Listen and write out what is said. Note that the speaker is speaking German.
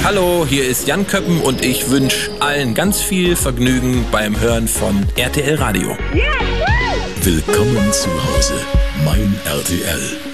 Hallo, hier ist Jan Köppen und ich wünsche allen ganz viel Vergnügen beim Hören von RTL Radio. Willkommen zu Hause, mein RTL.